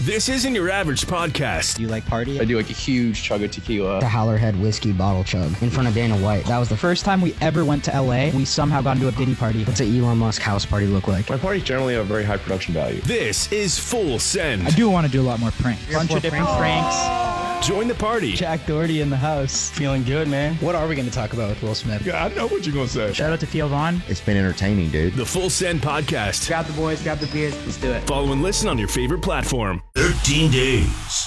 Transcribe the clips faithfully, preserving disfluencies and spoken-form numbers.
This isn't your average podcast. Do you like party? I do like a huge chug of tequila. The Howlerhead whiskey bottle chug in front of Dana White. That was the First time we ever went to L A, we somehow got into a Diddy party. What's an Elon Musk house party look like? My parties generally have very high production value. This is Full Send. I do want to do a lot more pranks. Bunch of different pranks. pranks. Join the party. Jack Doherty in the house. Feeling good, man. What are we going to talk about with Will Smith? Yeah, I know what you're going to say. Shout out to Theo Vaughn. It's been entertaining, dude. The Full Send podcast. Grab the boys, grab the beers, let's do it. Follow and listen on your favorite platform. thirteen days.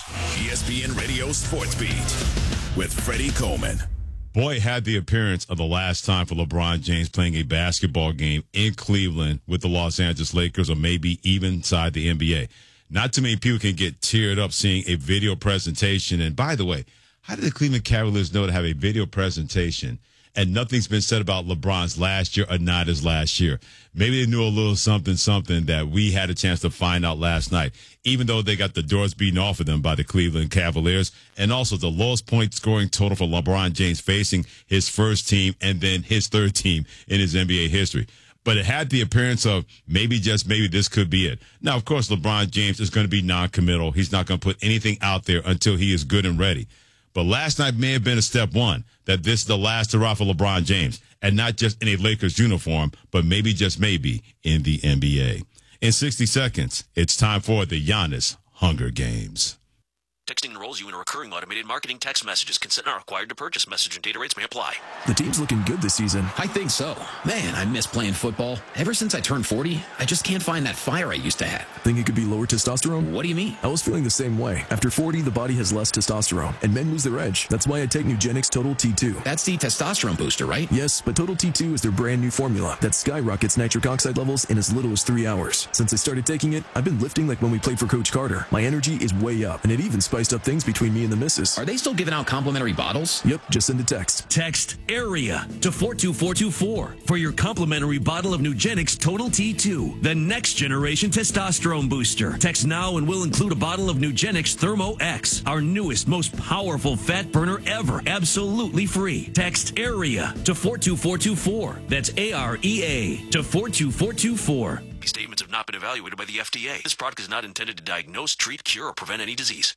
E S P N Radio Sports Beat with Freddie Coleman. Boy, had the appearance of the last time for LeBron James playing a basketball game in Cleveland with the Los Angeles Lakers, or maybe even inside the N B A. Not too many people can get teared up seeing a video presentation. And by the way, how did the Cleveland Cavaliers know to have a video presentation and nothing's been said about LeBron's last year or not his last year? Maybe they knew a little something, something that we had a chance to find out last night, even though they got the doors beaten off of them by the Cleveland Cavaliers, and also the lowest point scoring total for LeBron James facing his first team and then his third team in his N B A history. But it had the appearance of maybe, just maybe, this could be it. Now, of course, LeBron James is going to be non-committal. He's not going to put anything out there until he is good and ready. But last night may have been a step one, that this is the last hurrah for LeBron James, and not just in a Lakers uniform, but maybe, just maybe, in the N B A. In sixty seconds, it's time for the Giannis Hunger Games. Texting enrolls you in a recurring automated marketing text messages. Consent not required to purchase. Message and data rates may apply. The team's looking good this season. I think so. Man, I miss playing football. Ever since I turned forty, I just can't find that fire I used to have. Think it could be lower testosterone? What do you mean? I was feeling the same way. After forty, the body has less testosterone, and men lose their edge. That's why I take Nugenix Total T two. That's the testosterone booster, right? Yes, but Total T two is their brand new formula that skyrockets nitric oxide levels in as little as three hours. Since I started taking it, I've been lifting like when we played for Coach Carter. My energy is way up, and it even spiced up things between me and the missus. Are they still giving out complimentary bottles? Yep, just send a text. Text AREA to four two four two four for your complimentary bottle of Nugenix Total T two, the next generation testosterone booster. Text now and we'll include a bottle of Nugenix Thermo X, our newest, most powerful fat burner ever, absolutely free. Text AREA to four two four two four. That's A R E A to four two four two four. These statements have not been evaluated by the F D A. This product is not intended to diagnose, treat, cure, or prevent any disease.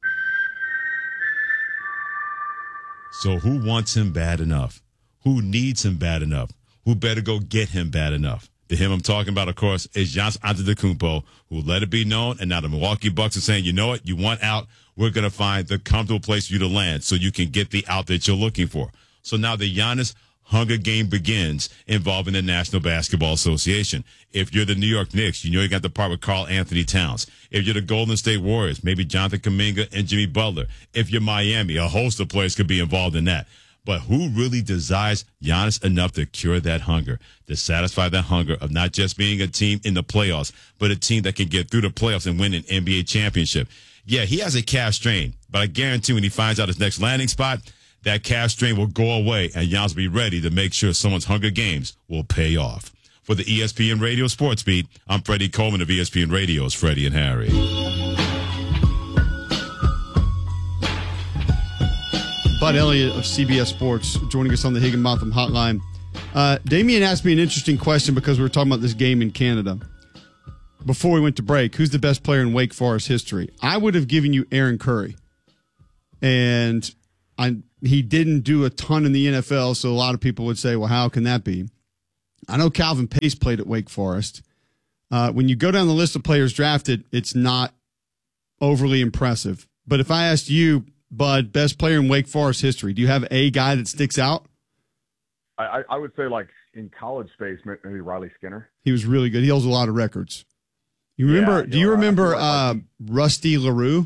So who wants him bad enough? Who needs him bad enough? Who better go get him bad enough? The him I'm talking about, of course, is Giannis Antetokounmpo, who let it be known, and now the Milwaukee Bucks are saying, you know what, you want out, we're going to find the comfortable place for you to land so you can get the out that you're looking for. So now the Giannis Hunger Game begins involving the National Basketball Association. If you're the New York Knicks, you know you got the part with Karl Anthony Towns. If you're the Golden State Warriors, maybe Jonathan Kuminga and Jimmy Butler. If you're Miami, a host of players could be involved in that. But who really desires Giannis enough to cure that hunger, to satisfy that hunger of not just being a team in the playoffs, but a team that can get through the playoffs and win an N B A championship? Yeah, he has a calf strain, but I guarantee when he finds out his next landing spot, that calf strain will go away, and Giannis will be ready to make sure someone's Hunger Games will pay off. For the E S P N Radio Sports Beat, I'm Freddie Coleman of E S P N Radio's Freddie and Harry. Bud Elliott of C B S Sports joining us on the Higginbotham Hotline. Uh, Damian asked me an interesting question because we were talking about this game in Canada. Before we went to break, who's the best player in Wake Forest history? I would have given you Aaron Curry. And I, he didn't do a ton in the N F L, so a lot of people would say, well, how can that be? I know Calvin Pace played at Wake Forest. Uh, when you go down the list of players drafted, it's not overly impressive. But if I asked you, Bud, best player in Wake Forest history, do you have a guy that sticks out? I, I would say, like, in college space, maybe Riley Skinner. He was really good. He holds a lot of records. You remember? Yeah, do you know, remember like, uh, Rusty LaRue?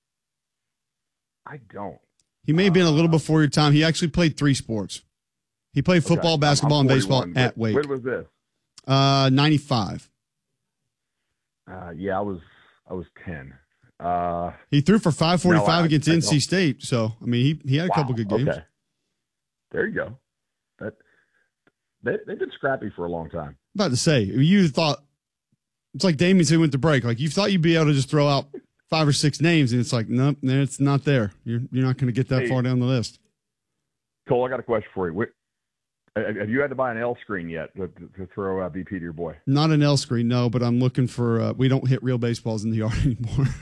I don't. He may have been a little before your time. He actually played three sports. He played football, okay. basketball, I'm, I'm and baseball forty-one. at Wake. When was this? Uh, ninety-five. Uh, yeah, I was I was ten. Uh, he threw for five forty-five no, I, against I N C State. So, I mean, he, he had a wow, couple good games. Okay. There you go. That they, they've been scrappy for a long time. I'm about to say, you thought, it's like Damien said, went to break. Like, you thought you'd be able to just throw out five or six names, and it's like, nope, it's not there. You're, you're not going to get that hey, far down the list. Cole, I got a question for you. Have you had to buy an L screen yet to, to throw uh, B P to your boy? Not an L screen, no, but I'm looking for uh, – we don't hit real baseballs in the yard anymore.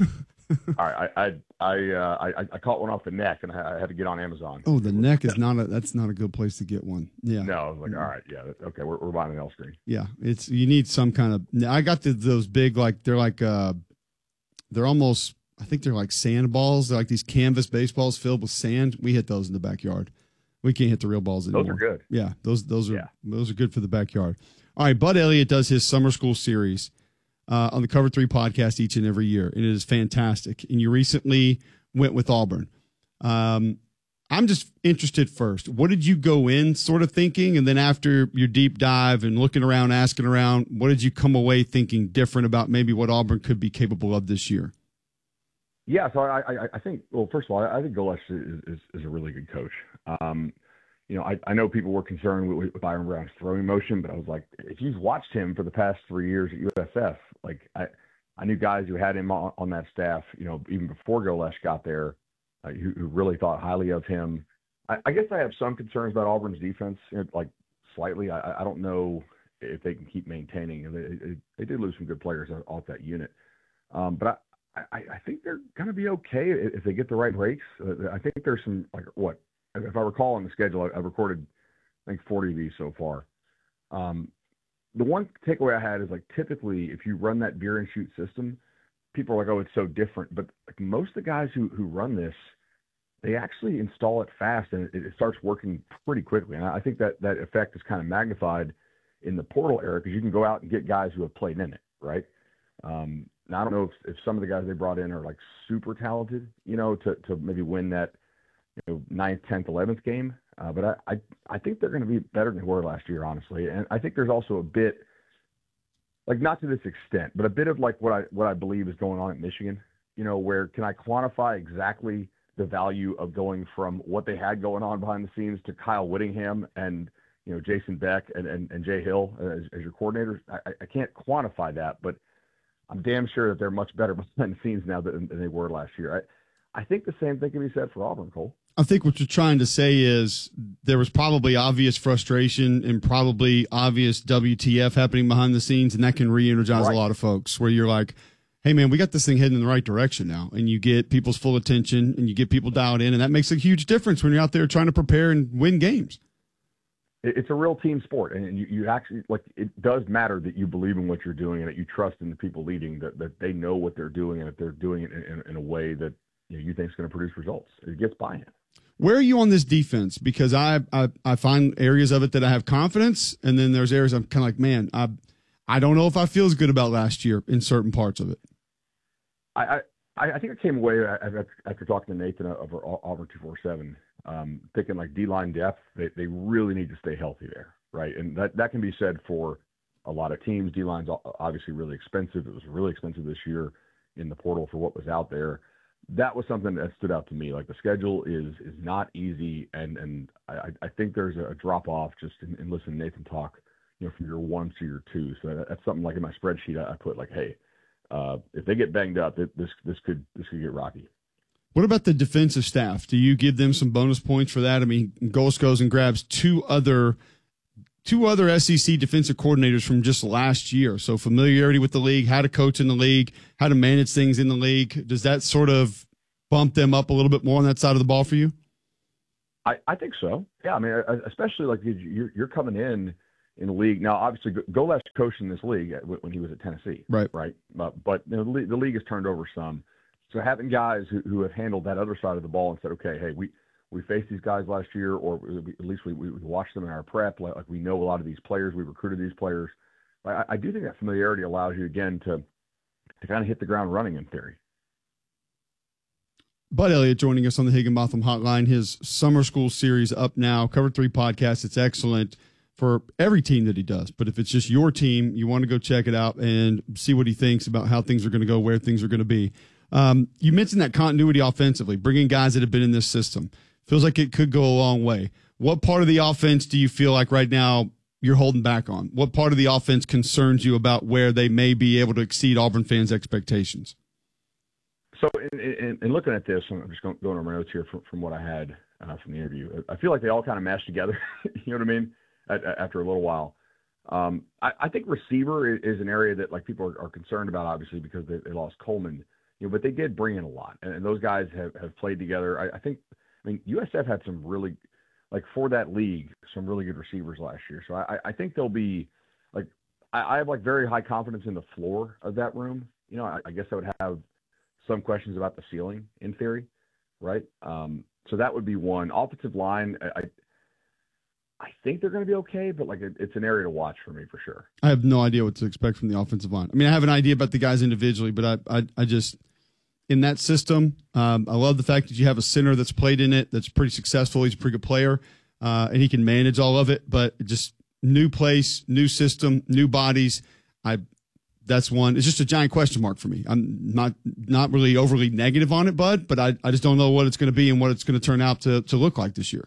All right, I I I, uh, I I caught one off the neck, and I had to get on Amazon. Oh, the neck is not a that's not a good place to get one. Yeah. No, I was like, all right, yeah, okay, we're, we're buying an L screen. Yeah, it's you need some kind of. I got the, those big like they're like uh, they're almost I think they're like sand balls. They're like these canvas baseballs filled with sand. We hit those in the backyard. We can't hit the real balls anymore. Those are good. Yeah, those those are yeah. those are good for the backyard. All right, Bud Elliott does his summer school series uh, on the Cover Three podcast each and every year, and it is fantastic. And you recently went with Auburn. Um, I'm just interested first. What did you go in sort of thinking, and then after your deep dive and looking around, asking around, what did you come away thinking different about maybe what Auburn could be capable of this year? Yeah, so I, I, I think, well, first of all, I think Golesh is, is, is a really good coach. Um, you know, I, I know people were concerned with, with Byron Brown's throwing motion, but I was like, if you've watched him for the past three years at U S F, like I, I knew guys who had him on, on that staff, you know, even before Golesh got there, uh, who, who really thought highly of him. I, I guess I have some concerns about Auburn's defense, you know, like slightly. I, I don't know if they can keep maintaining. They, they, they did lose some good players off that unit. Um, but I, I, I think they're going to be okay if they get the right breaks. Uh, I think there's some, like, what, if I recall on the schedule, I've recorded, I think, forty of these so far. Um, the one takeaway I had is, like, typically if you run that beer and shoot system, people are like, oh, it's so different. But like, most of the guys who, who run this, they actually install it fast, and it, it starts working pretty quickly. And I think that that effect is kind of magnified in the portal era because you can go out and get guys who have played in it, right? Um, now, I don't know if, if some of the guys they brought in are, like, super talented, you know, to, to maybe win that, you know, ninth, tenth, eleventh game. Uh, but I, I, I think they're going to be better than they were last year, honestly. And I think there's also a bit, like, not to this extent, but a bit of, like, what I what I believe is going on at Michigan, you know, where can I quantify exactly the value of going from what they had going on behind the scenes to Kyle Whittingham and, you know, Jason Beck and, and, and Jay Hill as, as your coordinators. I, I can't quantify that, but I'm damn sure that they're much better behind the scenes now than, than they were last year. I, I think the same thing can be said for Auburn, Cole. I think what you're trying to say is there was probably obvious frustration and probably obvious W T F happening behind the scenes, and that can re-energize right. a lot of folks where you're like, hey, man, we got this thing heading in the right direction now, and you get people's full attention and you get people dialed in, and that makes a huge difference when you're out there trying to prepare and win games. It's a real team sport, and you, you actually, like, it does matter that you believe in what you're doing and that you trust in the people leading, that, that they know what they're doing and that they're doing it in, in a way that, you know, you think is going to produce results. It gets buy-in. Where are you on this defense? Because I, I I find areas of it that I have confidence, and then there's areas I'm kind of like, man, I I don't know if I feel as good about last year in certain parts of it. I I, I think I came away after, after talking to Nathan over Auburn two forty-seven, um, thinking like D-line depth, they, they really need to stay healthy there, right? And that, that can be said for a lot of teams. D-line's obviously really expensive. It was really expensive this year in the portal for what was out there. That was something that stood out to me. Like, the schedule is is not easy, and and I, I think there's a drop off just in, in listening to Nathan talk, you know, from year one to year two. So that, that's something like in my spreadsheet I, I put like, hey, uh, if they get banged up, it, this this could this could get rocky. What about the defensive staff? Do you give them some bonus points for that? I mean, Goles goes and grabs two other two other S E C defensive coordinators from just last year. So familiarity with the league, how to coach in the league, how to manage things in the league. Does that sort of bump them up a little bit more on that side of the ball for you? I, I think so. Yeah, I mean, especially like you're, you're coming in in the league. Now, obviously, Goles coached in this league when he was at Tennessee. Right. Right. But, but you know, the, league, the league has turned over some. So having guys who, who have handled that other side of the ball and said, okay, hey, we, we faced these guys last year, or we, at least we, we watched them in our prep. Like, like we know a lot of these players. We recruited these players. I, I do think that familiarity allows you, again, to to kind of hit the ground running in theory. Bud Elliott joining us on the Higginbotham Hotline. His summer school series up now. Cover Three podcast. It's excellent for every team that he does. But if it's just your team, you want to go check it out and see what he thinks about how things are going to go, where things are going to be. Um, you mentioned that continuity offensively, bringing guys that have been in this system. Feels like it could go a long way. What part of the offense do you feel like right now you're holding back on? What part of the offense concerns you about where they may be able to exceed Auburn fans' expectations? So in, in, in looking at this, I'm just going, going over my notes here from, from what I had uh, from the interview. I feel like they all kind of mashed together, you know what I mean, at, at, after a little while. Um, I, I think receiver is an area that, like, people are, are concerned about, obviously, because they, they lost Coleman. you know, but they did bring in a lot, and, and those guys have, have played together. I, I think, I mean, U S F had some really, like for that league, some really good receivers last year. So I, I think they'll be like, I, I have like very high confidence in the floor of that room. You know, I, I guess I would have some questions about the ceiling in theory, right? Um, so that would be one. Offensive line, I, I think they're going to be okay, but like it, it's an area to watch for me for sure. I have no idea what to expect from the offensive line. I mean, I have an idea about the guys individually, but I, I, I just in that system, um, I love the fact that you have a center that's played in it, that's pretty successful. He's a pretty good player, uh, and he can manage all of it. But just new place, new system, new bodies. I that's one. It's just a giant question mark for me. I'm not not really overly negative on it, Bud, but I, I just don't know what it's going to be and what it's going to turn out to to look like this year.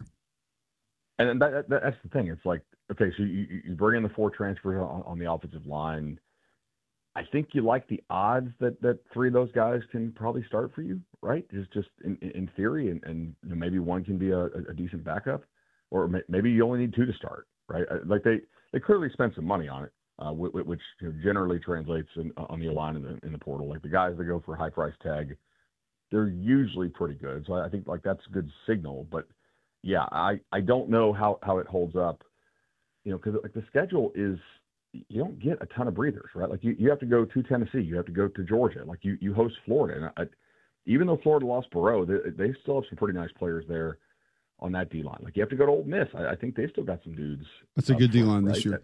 And that, that, that's the thing. It's like, okay, so you, you bring in the four transfers on, on the offensive line. I think you like the odds that, that three of those guys can probably start for you, right? Just just in, in theory, and, and you know, maybe one can be a, a decent backup, or may, maybe you only need two to start, right? Like they, they clearly spent some money on it, uh, which, which you know, generally translates in, on the line in the, in the portal. Like the guys that go for a high price tag, they're usually pretty good. So I think like that's a good signal, but yeah, I, I don't know how, how it holds up, you know, because like the schedule is, you don't get a ton of breathers, right? Like you, you have to go to Tennessee, you have to go to Georgia, like you, you host Florida. And I, even though Florida lost Burrow, they, they still have some pretty nice players there on that D-line. Like you have to go to Ole Miss. I, I think they still got some dudes. That's a good D-line right? this year.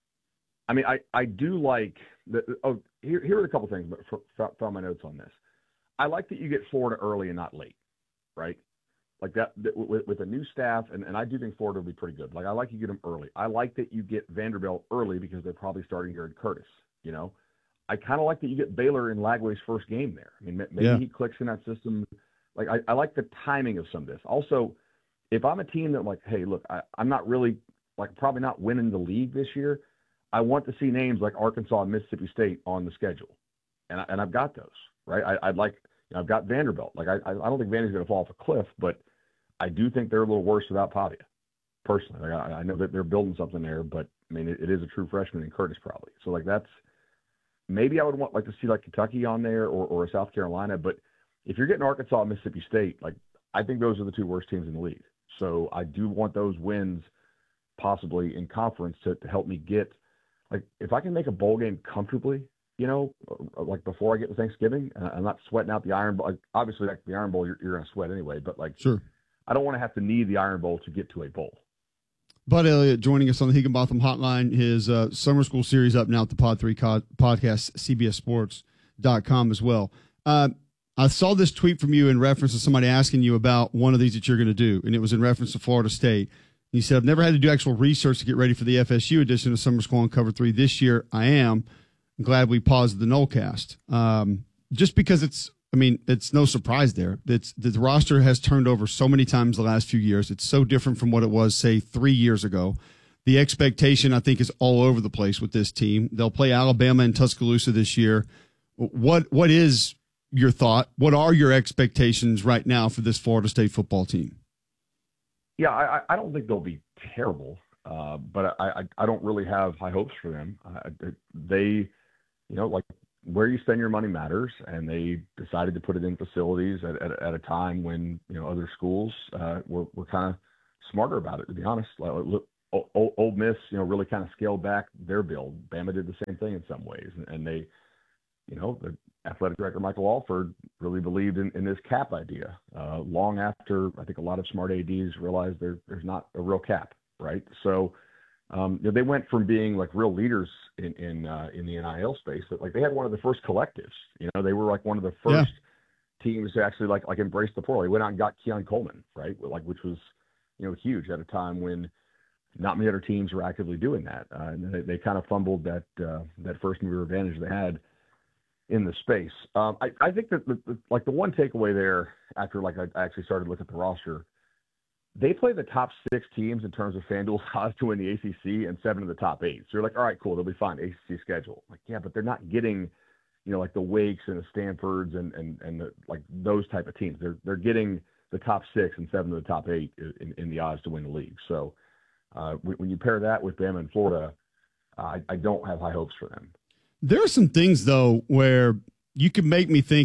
I mean, I, I do like the, oh, here, here are a couple things, but found my notes on this. I like that you get Florida early and not late, right? Like that, that with, with a new staff, and, and I do think Florida will be pretty good. Like I like you get them early. I like that you get Vanderbilt early because they're probably starting Jared Curtis. You know, I kind of like that you get Baylor in Lagway's first game there. I mean, maybe yeah. he clicks in that system. Like I, I like the timing of some of this. Also, if I'm a team that like, hey, look, I, I'm not really like probably not winning the league this year. I want to see names like Arkansas and Mississippi State on the schedule, and I, and I've got those right. I, I'd like. You know, I've got Vanderbilt. Like I, I don't think Vandy's going to fall off a cliff, but I do think they're a little worse without Pavia. Personally, like I, I know that they're building something there, but I mean, it, it is a true freshman in Curtis probably. So like that's maybe I would want like to see like Kentucky on there or or South Carolina. But if you're getting Arkansas and Mississippi State, like I think those are the two worst teams in the league. So I do want those wins possibly in conference to, to help me get like if I can make a bowl game comfortably. You know, like before I get to Thanksgiving, uh, I'm not sweating out the Iron Bowl. Like, obviously, like the Iron Bowl, you're, you're going to sweat anyway. But like, sure, I don't want to have to need the Iron Bowl to get to a bowl. Bud Elliott joining us on the Higginbotham Hotline. His uh, summer school series up now at the Pod Three co- podcast, C B S Sports dot com as well. Uh, I saw this tweet from you in reference to somebody asking you about one of these that you're going to do, and it was in reference to Florida State. You said, "I've never had to do actual research to get ready for the F S U edition of Summer School on Cover Three this year. I am." I'm glad we paused the Nolecast. Um, just because it's, I mean, it's no surprise there. It's the roster has turned over so many times the last few years. It's so different from what it was, say, three years ago. The expectation, I think, is all over the place with this team. They'll play Alabama and Tuscaloosa this year. What What is your thought? What are your expectations right now for this Florida State football team? Yeah, I, I don't think they'll be terrible, uh, but I, I, I don't really have high hopes for them. Uh, they... You know, like where you spend your money matters, and they decided to put it in facilities at, at, at a time when, you know, other schools uh, were, were kind of smarter about it, to be honest. Like, look, Ole, Ole Miss, you know, really kind of scaled back their build. Bama did the same thing in some ways. And, and they, you know, the athletic director, Michael Alford, really believed in, in this cap idea uh, long after I think a lot of smart A Ds realized there, there's not a real cap, right? So, Um, you know, they went from being like real leaders in in, uh, in the N I L space, but like they had one of the first collectives. You know, they were like one of the first yeah. teams to actually like like embrace the portal. They went out and got Keon Coleman, right? Like which was, you know, huge at a time when not many other teams were actively doing that. Uh, and they, they kind of fumbled that uh, that first mover advantage they had in the space. Um, I, I think that the, the, like the one takeaway there after like I actually started to look at the roster. They play the top six teams in terms of FanDuel's odds to win the A C C and seven of the top eight. So you're like, all right, cool, they'll be fine. A C C schedule. Like, yeah, but they're not getting, you know, like the Wakes and the Stanfords and and and the, like those type of teams. They're they're getting the top six and seven of the top eight in, in the odds to win the league. So uh, when, when you pair that with Bama and Florida, uh, I, I don't have high hopes for them. There are some things though where you can make me think that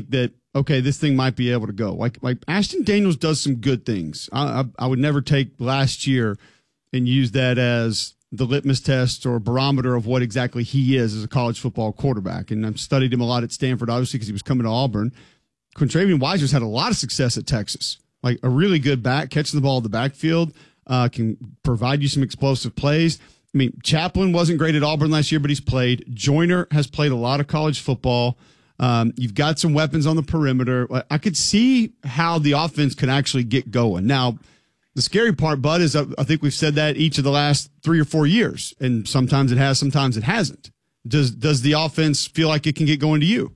okay, this thing might be able to go. Like like Ashton Daniels does some good things. I, I, I would never take last year and use that as the litmus test or barometer of what exactly he is as a college football quarterback. And I've studied him a lot at Stanford, obviously, because he was coming to Auburn. Quintravian Weiser's had a lot of success at Texas, like a really good back, catching the ball in the backfield, uh, can provide you some explosive plays. I mean, Chaplin wasn't great at Auburn last year, but he's played. Joyner has played a lot of college football. Um, you've got some weapons on the perimeter. I could see how the offense could actually get going. Now, the scary part, Bud, is I think we've said that each of the last three or four years, and sometimes it has, sometimes it hasn't. Does does the offense feel like it can get going to you?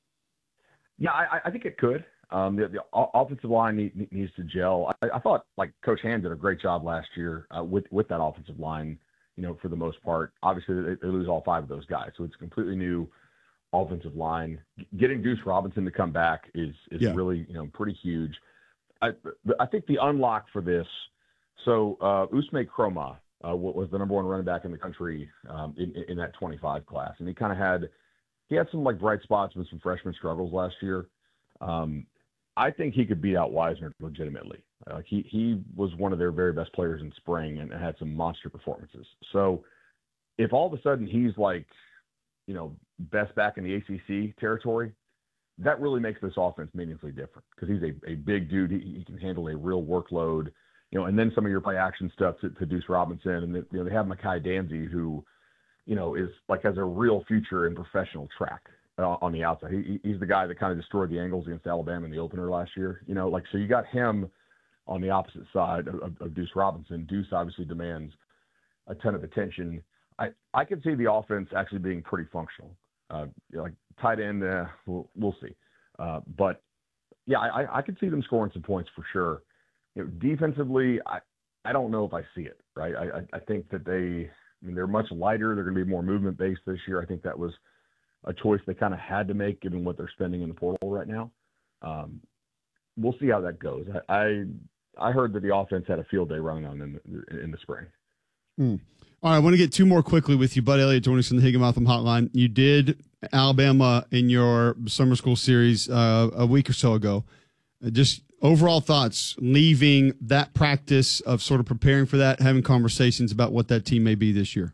Yeah, I, I think it could. Um, the, the offensive line need, needs to gel. I, I thought like Coach Hand did a great job last year uh, with with that offensive line. You know, for the most part, obviously they, they lose all five of those guys, so it's a completely new offensive line. Getting Deuce Robinson to come back is is yeah. really you know pretty huge. I, I think the unlock for this, so uh, Usme Kroma uh, was the number one running back in the country um, in, in that twenty-five class. And he kind of had, he had some like bright spots and some freshman struggles last year. Um, I think he could beat out Wisner legitimately. Uh, he, he was one of their very best players in spring and had some monster performances. So if all of a sudden he's like, you know, best back in the A C C territory, that really makes this offense meaningfully different because he's a, a big dude. He, he can handle a real workload, you know, and then some of your play action stuff to, to Deuce Robinson. And, the, you know, they have Makai Danzy, who, you know, is like has a real future in professional track uh, on the outside. He, he's the guy that kind of destroyed the angles against Alabama in the opener last year, you know, like, so you got him on the opposite side of, of Deuce Robinson. Deuce obviously demands a ton of attention. I, I could see the offense actually being pretty functional. Uh, you know, like tight end, uh, we'll, we'll see. Uh, but yeah, I, I could see them scoring some points for sure. You know, defensively, I, I don't know if I see it, right? I, I think that they, I mean, they're much lighter. They're going to be more movement based this year. I think that was a choice they kind of had to make given what they're spending in the portal right now. Um, we'll see how that goes. I, I, I heard that the offense had a field day running on them in the, in the spring. Mm. All right, I want to get two more quickly with you. Bud Elliott joining us on the Higginbotham Hotline. You did Alabama in your summer school series uh, a week or so ago. Uh, just overall thoughts, leaving that practice of sort of preparing for that, having conversations about what that team may be this year.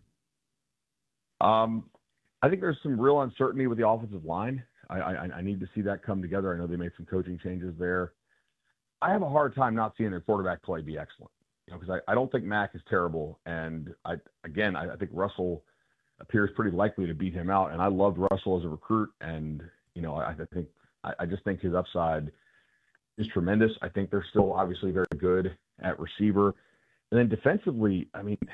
Um, I think there's some real uncertainty with the offensive line. I, I, I need to see that come together. I know they made some coaching changes there. I have a hard time not seeing their quarterback play be excellent. You know, because I, I don't think Mac is terrible. And I, again, I, I think Russell appears pretty likely to beat him out. And I loved Russell as a recruit. And, you know, I, I think, I, I just think his upside is tremendous. I think they're still obviously very good at receiver. And then defensively, I mean,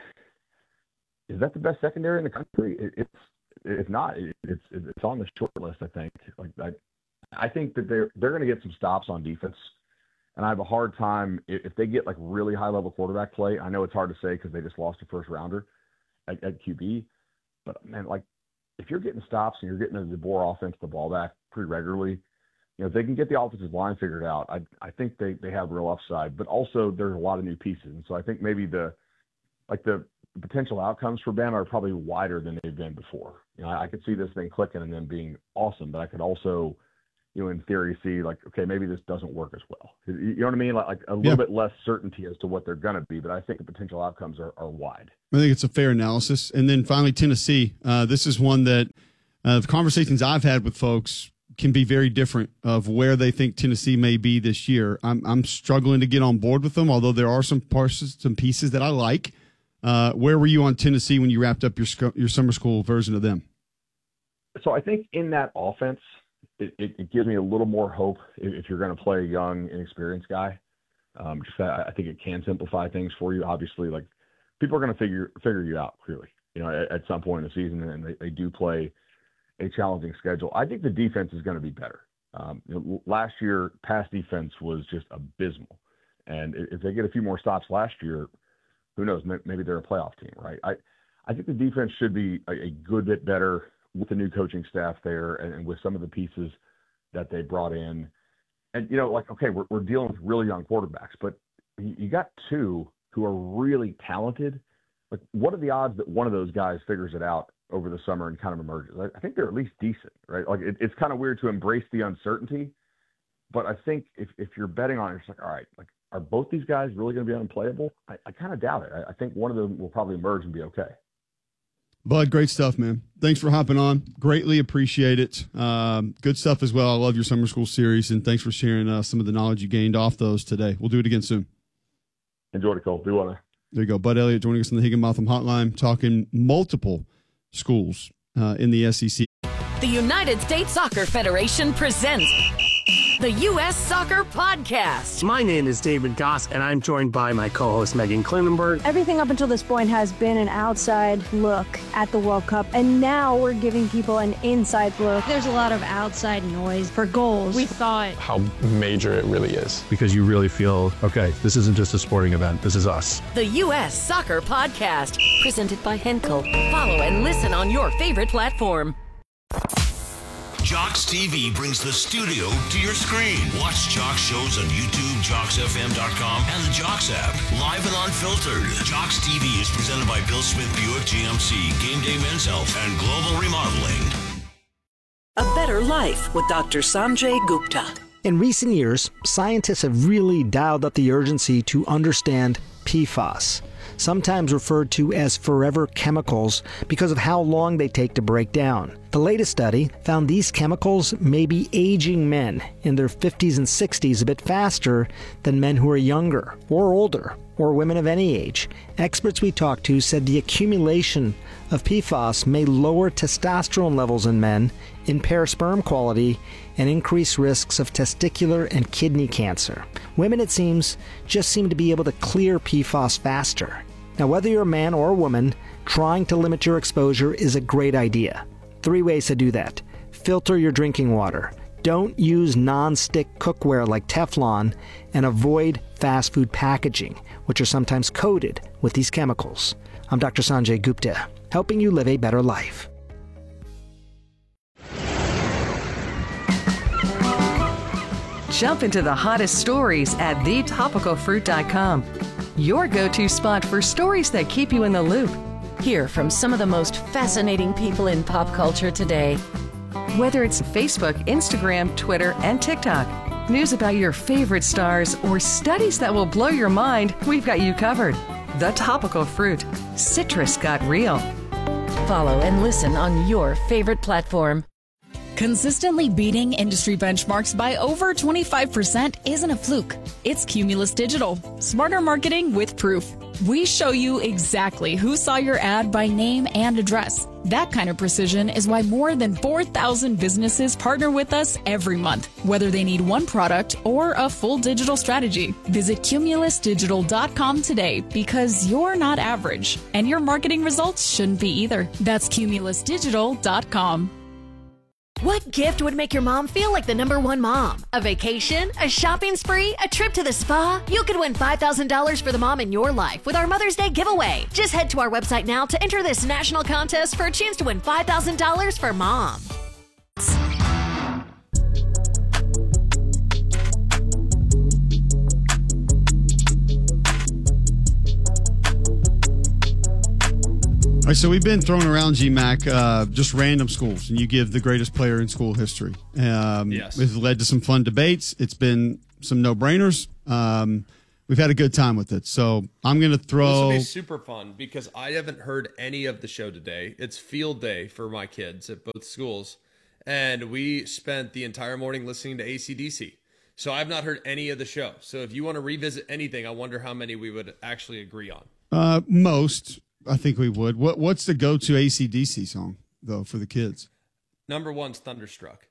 is that the best secondary in the country? It, it's, if not, it, it's, it's on the short list, I think. Like, I, I think that they're, they're going to get some stops on defense. And I have a hard time if they get like really high level quarterback play. I know it's hard to say because they just lost a first rounder at, at Q B, but man, like if you're getting stops and you're getting the DeBoer offense the ball back pretty regularly, you know, if they can get the offensive line figured out, I I think they, they have real upside, but also there's a lot of new pieces. And so I think maybe the, like the potential outcomes for Bama are probably wider than they've been before. You know, I, I could see this thing clicking and then being awesome, but I could also, you know, in theory, see like, okay, maybe this doesn't work as well. You know what I mean? Like, like a little yeah. bit less certainty as to what they're going to be, but I think the potential outcomes are, are wide. I think it's a fair analysis. And then finally, Tennessee. Uh, this is one that uh, the conversations I've had with folks can be very different of where they think Tennessee may be this year. I'm, I'm struggling to get on board with them, although there are some parts, some pieces that I like. Uh, where were you on Tennessee when you wrapped up your your summer school version of them? So I think in that offense, It, it, it gives me a little more hope if, if you're going to play a young, inexperienced guy. Um, just I, I think it can simplify things for you. Obviously, like people are going to figure figure you out clearly. You know, at, at some point in the season, and they, they do play a challenging schedule. I think the defense is going to be better. Um, you know, last year, pass defense was just abysmal, and if they get a few more stops last year, who knows? Maybe they're a playoff team, right? I I think the defense should be a, a good bit better with the new coaching staff there and, and with some of the pieces that they brought in. And, you know, like, okay, we're, we're dealing with really young quarterbacks, but you, you got two who are really talented. Like, what are the odds that one of those guys figures it out over the summer and kind of emerges? I, I think they're at least decent, right? Like, it, it's kind of weird to embrace the uncertainty but I think if, if you're betting on it, it's like, all right, like, are both these guys really going to be unplayable? I, I kind of doubt it. I, I think one of them will probably emerge and be okay. Bud, great stuff, man. Thanks for hopping on. Greatly appreciate it. Um, good stuff as well. I love your summer school series, and thanks for sharing uh, some of the knowledge you gained off those today. We'll do it again soon. Enjoy it, Cole. Do what? There you go. Bud Elliott joining us on the Higginbotham Hotline, talking multiple schools uh, in the S E C. The United States Soccer Federation presents the U S Soccer Podcast. My name is David Goss, and I'm joined by my co-host Megan Klinenberg. Everything up until this point has been an outside look at the World Cup, and now we're giving people an inside look. There's a lot of outside noise for goals. We thought how major it really is, because you really feel, okay, this isn't just a sporting event, this is us. The U S Soccer Podcast, presented by Henkel. Follow and listen on your favorite platform. Jocks T V brings the studio to your screen. Watch Jocks shows on YouTube, jocks f m dot com, and the Jocks app. Live and unfiltered. Jocks T V is presented by Bill Smith Buick G M C, Game Day Men's Health, and Global Remodeling. A Better Life with Doctor Sanjay Gupta. In recent years, scientists have really dialed up the urgency to understand P FAS, sometimes referred to as forever chemicals because of how long they take to break down. The latest study found these chemicals may be aging men in their fifties and sixties a bit faster than men who are younger or older, or women of any age. Experts we talked to said the accumulation of P FAS may lower testosterone levels in men, impair sperm quality, and increase risks of testicular and kidney cancer. Women, it seems, just seem to be able to clear P FAS faster. Now, whether you're a man or a woman, trying to limit your exposure is a great idea. Three ways to do that. Filter your drinking water. Don't use non-stick cookware like Teflon, and avoid fast food packaging, which are sometimes coated with these chemicals. I'm Doctor Sanjay Gupta, helping you live a better life. Jump into the hottest stories at the topical fruit dot com. Your go-to spot for stories that keep you in the loop. Hear from some of the most fascinating people in pop culture today. Whether it's Facebook, Instagram, Twitter, and TikTok, news about your favorite stars, or studies that will blow your mind, we've got you covered. The Topical Fruit. Citrus got real. Follow and listen on your favorite platform. Consistently beating industry benchmarks by over twenty-five percent isn't a fluke. It's Cumulus Digital. Smarter marketing with proof. We show you exactly who saw your ad by name and address. That kind of precision is why more than four thousand businesses partner with us every month, whether they need one product or a full digital strategy. Visit cumulus digital dot com today, because you're not average, and your marketing results shouldn't be either. That's cumulus digital dot com. What gift would make your mom feel like the number one mom? A vacation? A shopping spree? A trip to the spa? You could win five thousand dollars for the mom in your life with our Mother's Day giveaway. Just head to our website now to enter this national contest for a chance to win five thousand dollars for mom. All right, so we've been throwing around, G-Mac, uh, just random schools, and you give the greatest player in school history. Um, yes. It's led to some fun debates. It's been some no-brainers. Um, we've had a good time with it. So I'm going to throw... This will be super fun, because I haven't heard any of the show today. It's field day for my kids at both schools, and we spent the entire morning listening to A C D C. So I've not heard any of the show. So if you want to revisit anything, I wonder how many we would actually agree on. Uh, most... I think we would. What What's the go-to A C D C song, though, for the kids? Number one's Thunderstruck.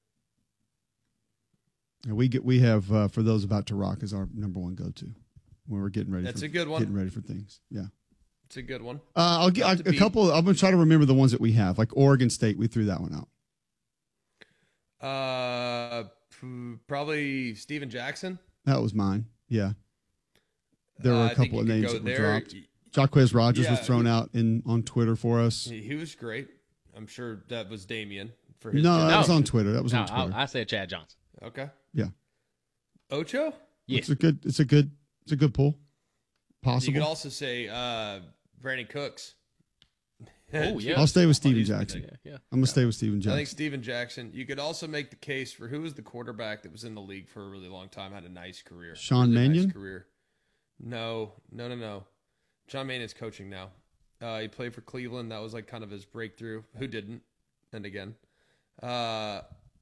And we get we have uh, For Those About to Rock is our number one go-to when we're getting ready. That's for, a good one. Getting ready for things. Yeah, it's a good one. Uh, I'll get I, a be... couple. I'm gonna try to remember the ones that we have. Like Oregon State, we threw that one out. Uh, probably Steven Jackson. That was mine. Yeah, there were uh, a couple of names that were there. dropped. Jaquez Rogers yeah, was thrown out in on Twitter for us. He, he was great. I'm sure that was Damien for his. No, part. that was on Twitter. That was no, on Twitter. I, I said Chad Johnson. Okay. Yeah. Ocho? Yeah. It's a good. It's a good. It's a good pull. Possible. You could also say uh, Brandon Cooks. Oh, yeah. I'll stay with Steven Jackson. Yeah, yeah. I'm gonna stay with Steven Jackson. I think Steven Jackson. You could also make the case for who was the quarterback that was in the league for a really long time, had a nice career. Sean really Mannion? Nice career. No, no, no, no. John Mannion's coaching now. Uh, he played for Cleveland. That was like kind of his breakthrough. Who didn't? And again, uh,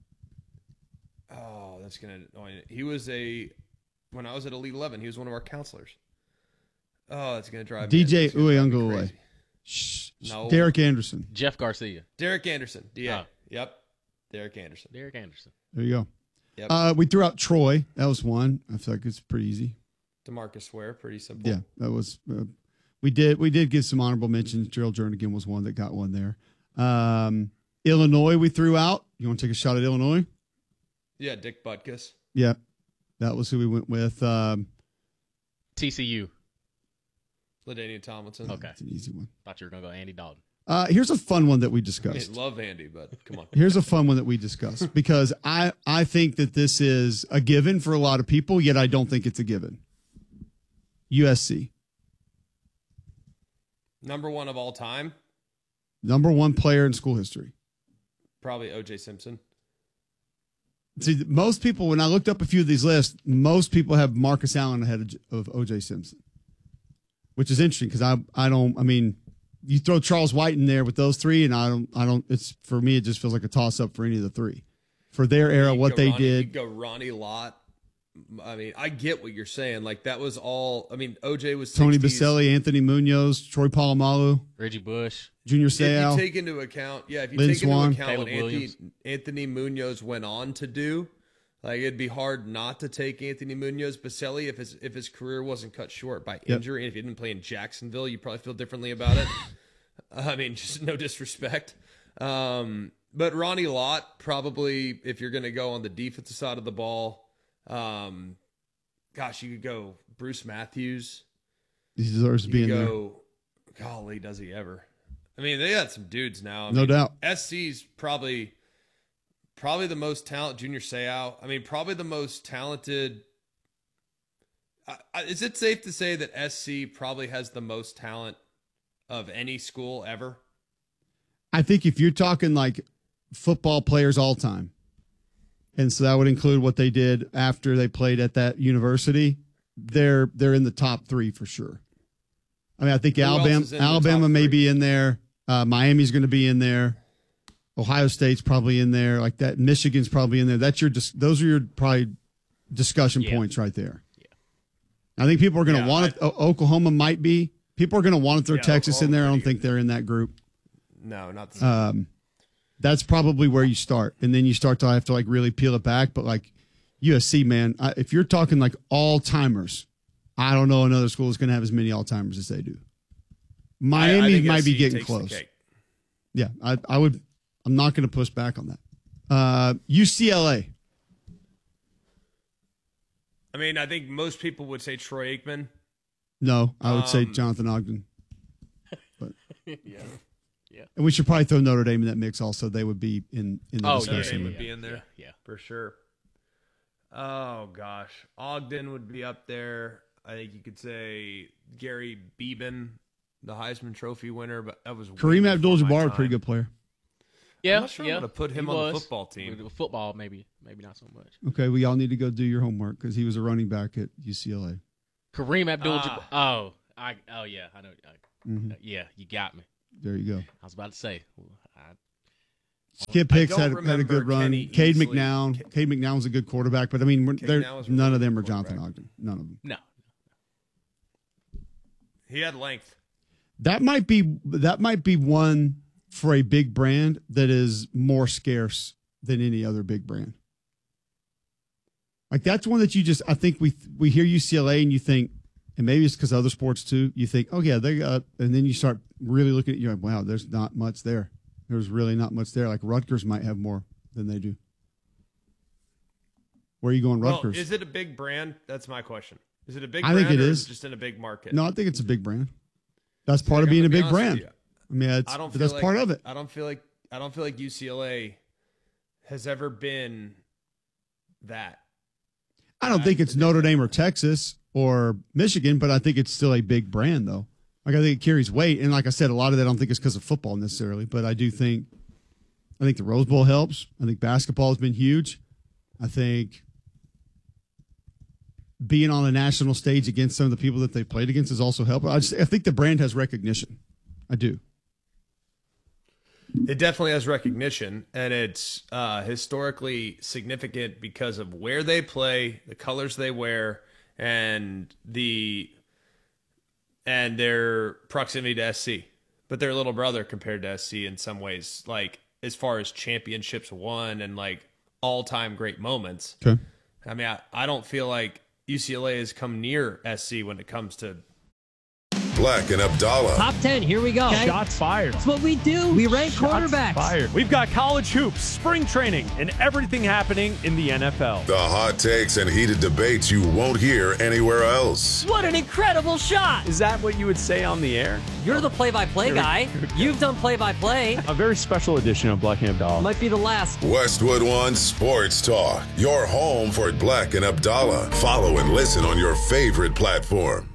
oh, that's gonna annoy me. He was a when I was at Elite Eleven. He was one of our counselors. Oh, that's gonna drive D J me. Uiagalelei. Shh. No. Derek Anderson. Jeff Garcia. Derek Anderson. D A. Oh. Yep. Derek Anderson. Derek Anderson. There you go. Yep. Uh, we threw out Troy. That was one. I feel like it's pretty easy. DeMarcus Ware. Pretty simple. Yeah, that was. Uh, we did. We did give some honorable mentions. Gerald Jernigan was one that got one there. Um, Illinois, we threw out. You want to take a shot at Illinois? Yeah, Dick Butkus. Yeah, that was who we went with. Um, T C U. LaDainian Tomlinson. Okay. That's an easy one. Thought you were going to go Andy Dalton. Uh, here's a fun one that we I discussed. mean, love Andy, but come on. Here's a fun one that we discussed because I, I think that this is a given for a lot of people, yet I don't think it's a given. U S C. Number one of all time, Number one player in school history. probably O J Simpson. See, most people, when I looked up a few of these lists, most people have Marcus Allen ahead of, of O J Simpson, which is interesting because I, I don't, I mean, you throw Charles White in there with those three, and I don't, I don't, it's, for me, it just feels like a toss up for any of the three. For their era, You what go they Ronnie, did. You go Ronnie Lott. I mean, I get what you're saying. Like, that was all, I mean, O J was Tony sixties. Baselli, Anthony Munoz, Troy Polamalu, Reggie Bush, Junior If Seau. you take into account, yeah, if you Lynn take Swann. into account what Caleb Anthony, Williams. Anthony Munoz went on to do, like it'd be hard not to take Anthony Munoz. Baselli, if his if his career wasn't cut short by injury, and if he didn't play in Jacksonville, you probably feel differently about it. I mean, just no disrespect. Um, but Ronnie Lott, probably, if you're going to go on the defensive side of the ball, um, gosh, you could go Bruce Matthews. He deserves to You be in could there. go, golly, does he ever? I mean, they got some dudes now. I No mean, doubt. S C's probably probably the most talented. Junior Seau. I mean, probably the most talented. Uh, is it safe to say that S C probably has the most talent of any school ever? I think if you're talking like football players all time, and so that would include what they did after they played at that university, they're they're in the top three for sure. I mean, I think Who else Alabama is in the Alabama top may three? be in there. Uh, Miami's going to be in there. Ohio State's probably in there. Like that, Michigan's probably in there. That's your dis- those are your probably discussion Yeah. points right there. I think people are going to Yeah, want it. O- Oklahoma might be. People are going to want to throw Yeah, Texas in Oklahoma there. I don't pretty think they're in that group. No, not the Um, that's probably where you start, and then you start to have to like really peel it back. But like U S C, man, I, if you're talking like all timers, I don't know another school is going to have as many all timers as they do. Miami I- I think might be S C getting takes the close. cake. Yeah, I, I would. I'm not going to push back on that. Uh, U C L A. I mean, I think most people would say Troy Aikman. No, I would say Um, Jonathan Ogden. But yeah. Yeah. and we should probably throw Notre Dame in that mix. Also, they would be in in the Oh, yeah, discussion. Dame would yeah, be in there. yeah, yeah. For sure. Oh, gosh. Ogden would be up there. I think you could say Gary Beeben, the Heisman Trophy winner, but that was way Kareem before Abdul-Jabbar, my a pretty time. good player. Yeah, I'm not sure I'm yeah. gonna put him he on the was. football team. With Football, maybe, maybe not so much. Okay, we all need to go do your homework because he was a running back at U C L A. Kareem Abdul-Jabbar. Ah. Oh, I. Oh yeah, I know. I, Mhm. Yeah, you got me. There you go. I was about to say. I, Skip I Hicks don't had, had a remember good run. Kenny Cade Easley. McNown. Cade McNown was a good quarterback, but I mean, we're, Cade they're, McNown was a none really of them good are Jonathan quarterback. Ogden. None of them. no. He had length. That might be that might be one for a big brand that is more scarce than any other big brand. Like that's one that you just I think we we hear U C L A and you think, and maybe it's because other sports too. You think, oh yeah, they got, and then you start really looking at you like, wow, there's not much there. There's really not much there. Like Rutgers might have more than they do. Where are you going, Well, Rutgers? is it a big brand? That's my question. Is it a big I brand think it or is. is it just in a big market? No, I think it's a big brand. That's part Like, of being I'm a gonna be big honest with brand. you. I mean, it's, I don't but feel that's like, part of it. I don't feel like I don't feel like U C L A has ever been that. I don't think it's Notre Dame or Texas or Michigan, but I think it's still a big brand, though. Like I think it carries weight, and like I said, a lot of that I don't think is because of football necessarily, but I do think I think the Rose Bowl helps. I think basketball has been huge. I think being on a national stage against some of the people that they played against has also helped. I just I think the brand has recognition. I do. It definitely has recognition, and it's uh, historically significant because of where they play, the colors they wear, and the and their proximity to S C. But they're a little brother compared to S C in some ways, like as far as championships won and like all-time great moments. Okay. I mean, I, I don't feel like U C L A has come near S C when it comes to Black and Abdallah. Top ten, here we go. Okay. Shots fired. That's what we do. We rank Shots quarterbacks. Fired. We've got college hoops, spring training, and everything happening in the N F L. The hot takes and heated debates you won't hear anywhere else. What an incredible shot. Is that what you would say on the air? You're the play-by-play guy. You've done play-by-play. A very special edition of Black and Abdallah. Might be the last. Westwood One Sports Talk. Your home for Black and Abdallah. Follow and listen on your favorite platform.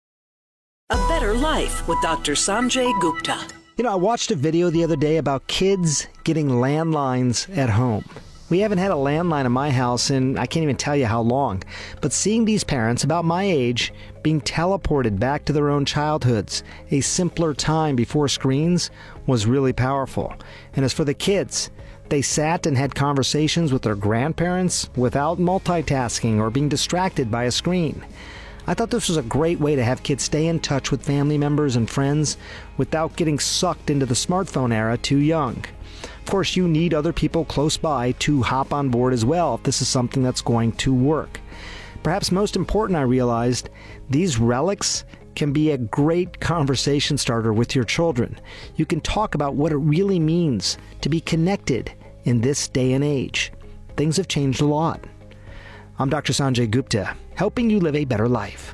A Better Life with Doctor Sanjay Gupta. You know, I watched a video the other day about kids getting landlines at home. We haven't had a landline in my house in I can't even tell you how long. But seeing these parents about my age being teleported back to their own childhoods, a simpler time before screens, was really powerful. And as for the kids, they sat and had conversations with their grandparents without multitasking or being distracted by a screen. I thought this was a great way to have kids stay in touch with family members and friends without getting sucked into the smartphone era too young. Of course, you need other people close by to hop on board as well if this is something that's going to work. Perhaps most important, I realized, these relics can be a great conversation starter with your children. You can talk about what it really means to be connected in this day and age. Things have changed a lot. I'm Doctor Sanjay Gupta, helping you live a better life.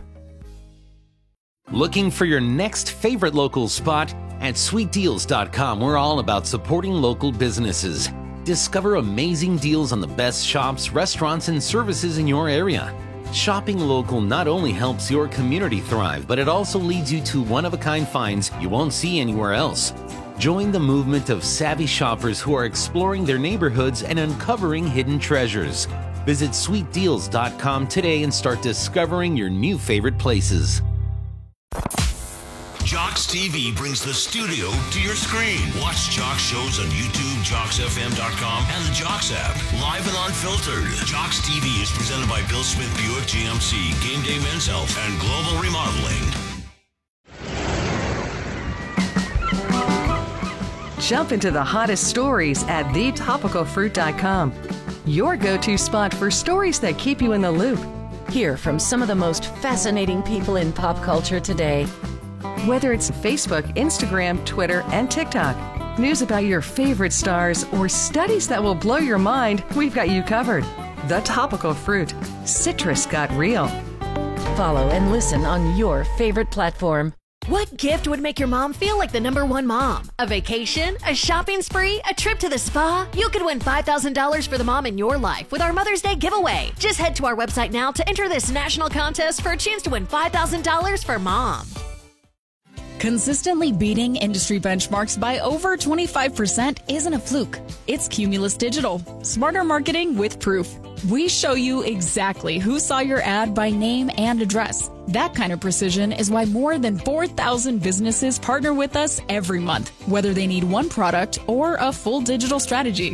Looking for your next favorite local spot? At sweet deals dot com, we're all about supporting local businesses. Discover amazing deals on the best shops, restaurants, and services in your area. Shopping local not only helps your community thrive, but it also leads you to one-of-a-kind finds you won't see anywhere else. Join the movement of savvy shoppers who are exploring their neighborhoods and uncovering hidden treasures. Visit sweet deals dot com today and start discovering your new favorite places. Jocks T V brings the studio to your screen. Watch Jocks shows on YouTube, jocks f m dot com, and the Jocks app. Live and unfiltered. Jocks T V is presented by Bill Smith Buick G M C, Game Day Men's Health, and Global Remodeling. Jump into the hottest stories at the topical fruit dot com. Your go-to spot for stories that keep you in the loop. Hear from some of the most fascinating people in pop culture today. Whether it's Facebook, Instagram, Twitter, and TikTok, news about your favorite stars, or studies that will blow your mind, we've got you covered. The Topical Fruit. Citrus got real. Follow and listen on your favorite platform. What gift would make your mom feel like the number one mom? A vacation? A shopping spree? A trip to the spa? You could win five thousand dollars for the mom in your life with our Mother's Day giveaway. Just head to our website now to enter this national contest for a chance to win five thousand dollars for mom. Consistently beating industry benchmarks by over twenty-five percent isn't a fluke. It's Cumulus Digital. Smarter marketing with proof. We show you exactly who saw your ad by name and address. That kind of precision is why more than four thousand businesses partner with us every month, whether they need one product or a full digital strategy.